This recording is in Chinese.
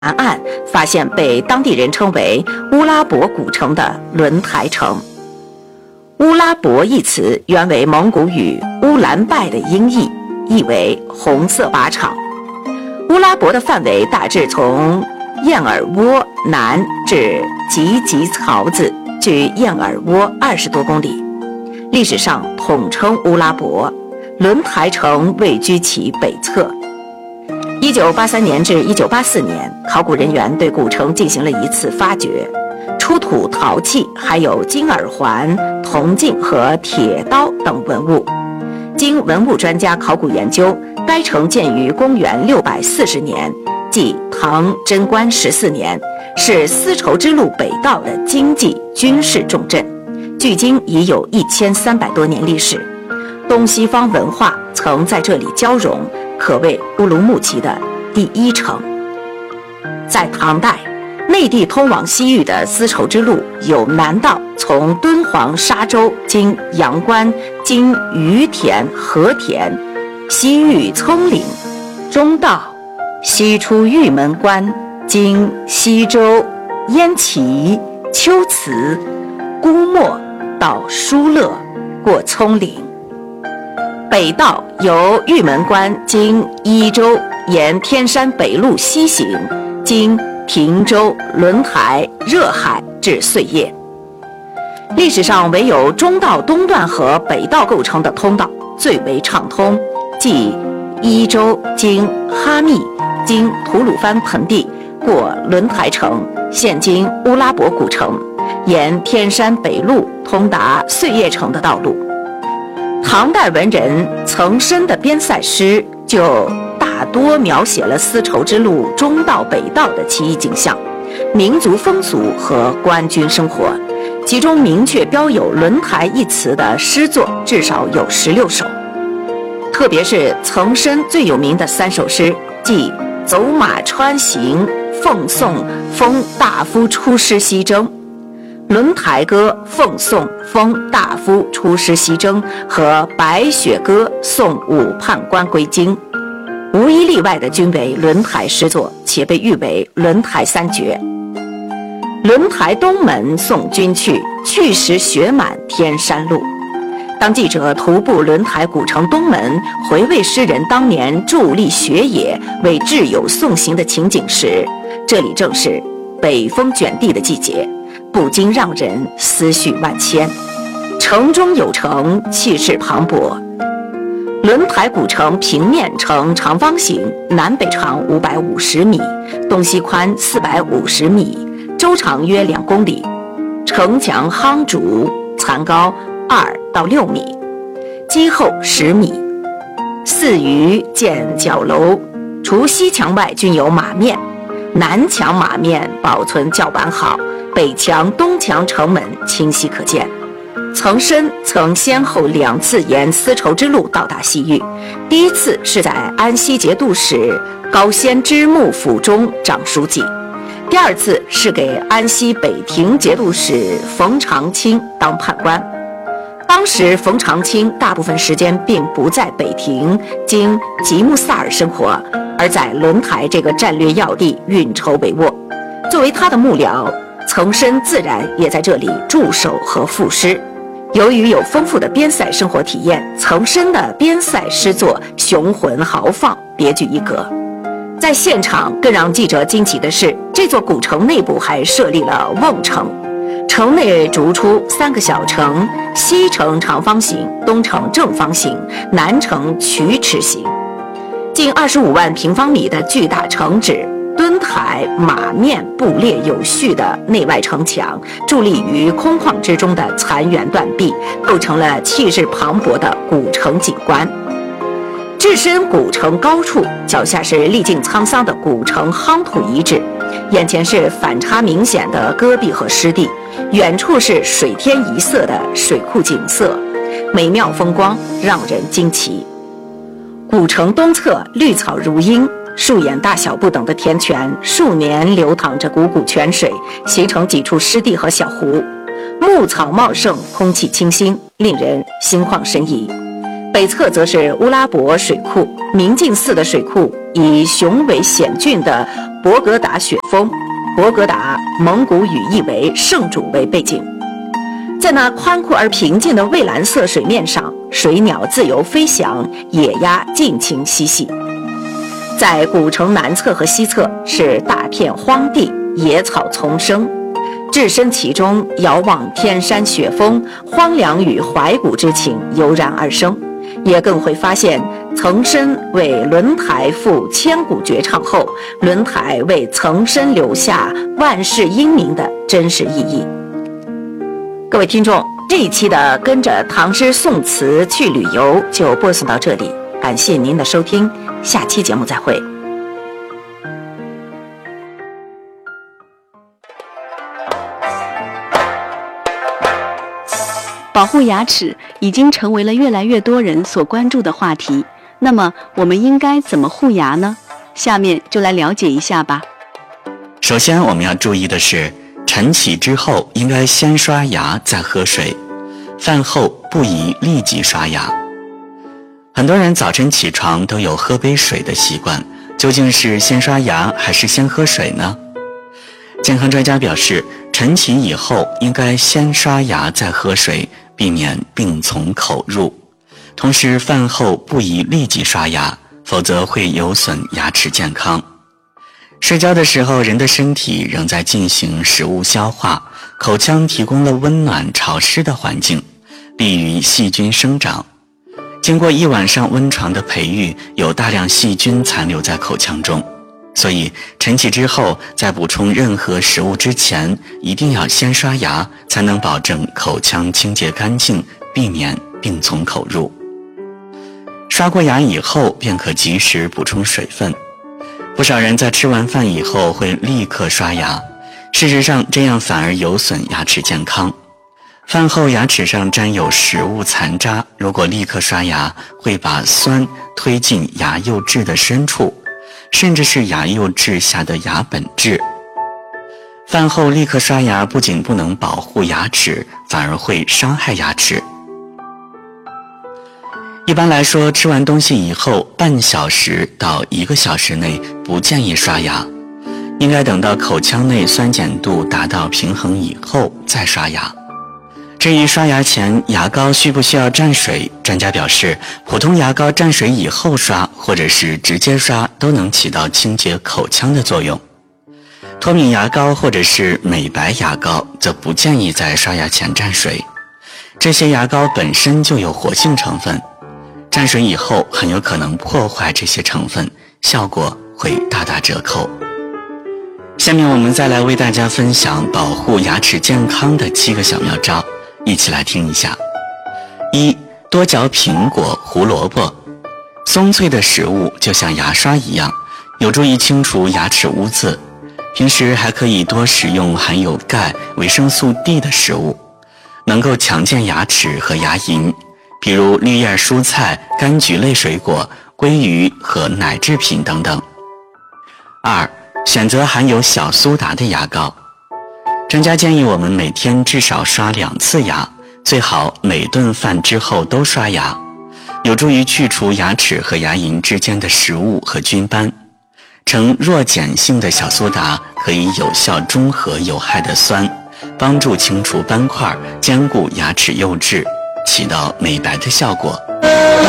南岸发现被当地人称为乌拉伯古城的轮台城。乌拉伯一词原为蒙古语乌兰拜的音译，意为红色靶场。乌拉伯的范围大致从燕尔窝南至吉吉槽子，距燕尔窝20多公里。历史上统称乌拉伯，轮台城位居其北侧。1983年至1984年，考古人员对古城进行了一次发掘，出土陶器，还有金耳环、铜镜和铁刀等文物。经文物专家考古研究，该城建于公元640年，即唐贞观14年，是丝绸之路北道的经济军事重镇，距今已有1300多年历史。东西方文化曾在这里交融，可谓乌鲁木齐的第一城。在唐代，内地通往西域的丝绸之路有南道从敦煌沙州经阳关，经于田、和田，西域葱岭；中道西出玉门关，经西周、燕齐、龟兹、姑墨到疏勒，过葱岭。北道由玉门关经伊州，沿天山北路西行，经平州、轮台、热海至碎叶。历史上唯有中道东段和北道构成的通道最为畅通，即伊州经哈密，经吐鲁番盆地，过轮台城，现今乌拉伯古城，沿天山北路通达碎叶城的道路。唐代文人岑参的边塞诗就大多描写了丝绸之路中道北道的奇异景象、民族风俗和官军生活，其中明确标有轮台一词的诗作至少有16首。特别是岑参最有名的3首诗，即走马川行、奉送封大夫出师西征、轮台歌奉送封大夫出师西征和白雪歌送武判官归京，无一例外的均为轮台诗作，且被誉为轮台3绝。轮台东门送君去，去时雪满天山路。当记者徒步轮台古城东门，回味诗人当年伫立雪野为挚友送行的情景时，这里正是北风卷地的季节，不禁让人思绪万千。城中有城，气势磅礴。轮台古城平面呈长方形，南北长550米，东西宽450米，周长约2公里，城墙夯筑，残高2到6米，基厚10米。四隅建角楼，除西墙外均有马面，南墙马面保存较完好，北墙、东墙城门清晰可见。岑参曾先后2次沿丝绸之路到达西域，第一次是在安西节度使高仙芝幕府中掌书记，第二次是给安西北庭节度使冯长清当判官。当时冯长清大部分时间并不在北庭经吉木萨尔生活，而在轮台这个战略要地运筹帷幄。作为他的幕僚，岑参自然也在这里驻守和赋诗。由于有丰富的边塞生活体验，岑参的边塞诗作雄浑豪放，别具一格。在现场更让记者惊奇的是，这座古城内部还设立了瓮城，城内逐出3个小城，西城长方形，东城正方形，南城曲尺形，近25万平方米的巨大城址，墩台马面布列有序的内外城墙，伫立于空旷之中的残垣断壁，构成了气势磅礴的古城景观。置身古城高处，脚下是历尽沧桑的古城夯土遗址，眼前是反差明显的戈壁和湿地，远处是水天一色的水库景色，美妙风光让人惊奇。古城东侧绿草如茵，树眼大小不等的田泉，数年流淌着汩汩泉水，形成几处湿地和小湖，牧草茂盛，空气清新，令人心旷神怡。北侧则是乌拉伯水库，明镜寺的水库以雄伟险峻的博格达雪峰，博格达蒙古语意为圣主为背景。在那宽阔而平静的蔚蓝色水面上，水鸟自由飞翔，野鸭尽情嬉戏。在古城南侧和西侧是大片荒地，野草丛生，置身其中，遥望天山雪峰，荒凉与怀古之情油然而生，也更会发现岑参为轮台赋千古绝唱后，轮台为岑参留下万世英名的真实意义。各位听众，这一期的跟着唐诗宋词去旅游就播送到这里，感谢您的收听，下期节目再会。 保护牙齿已经成为了越来越多人所关注的话题，那么我们应该怎么护牙呢？下面就来了解一下吧。 首先我们要注意的是，晨起之后应该先刷牙再喝水，饭后不宜立即刷牙。很多人早晨起床都有喝杯水的习惯，究竟是先刷牙还是先喝水呢？健康专家表示，晨起以后应该先刷牙再喝水，避免病从口入。同时饭后不宜立即刷牙，否则会有损牙齿健康。睡觉的时候，人的身体仍在进行食物消化，口腔提供了温暖潮湿的环境，利于细菌生长。经过一晚上温床的培育，有大量细菌残留在口腔中，所以晨起之后，在补充任何食物之前，一定要先刷牙，才能保证口腔清洁干净，避免病从口入。刷过牙以后，便可及时补充水分。不少人在吃完饭以后会立刻刷牙，事实上这样反而有损牙齿健康。饭后牙齿上沾有食物残渣，如果立刻刷牙，会把酸推进牙釉质的深处，甚至是牙釉质下的牙本质。饭后立刻刷牙不仅不能保护牙齿，反而会伤害牙齿。一般来说，吃完东西以后半小时到1个小时内不建议刷牙，应该等到口腔内酸碱度达到平衡以后再刷牙。至于刷牙前牙膏需不需要蘸水，专家表示，普通牙膏蘸水以后刷，或者是直接刷，都能起到清洁口腔的作用。脱敏牙膏或者是美白牙膏则不建议在刷牙前蘸水，这些牙膏本身就有活性成分，蘸水以后很有可能破坏这些成分，效果会大打折扣。下面我们再来为大家分享保护牙齿健康的7个小妙招，一起来听一下。1. 多嚼苹果、胡萝卜。松脆的食物就像牙刷一样，有助于清除牙齿污渍。平时还可以多食用含有钙、维生素 D 的食物，能够强健牙齿和牙龈，比如绿叶蔬菜、柑橘类水果、鲑鱼和奶制品等等。2. 选择含有小苏打的牙膏。专家建议我们每天至少刷2次牙，最好每顿饭之后都刷牙，有助于去除牙齿和牙龈之间的食物和菌斑。呈弱碱性的小苏打可以有效中和有害的酸，帮助清除斑块，兼顾牙齿釉质，起到美白的效果。